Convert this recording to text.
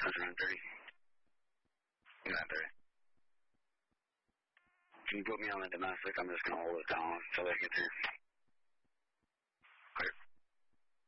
That's around 30. Not 30. Can you put me on the domestic? I'm just going to hold it down until they get there.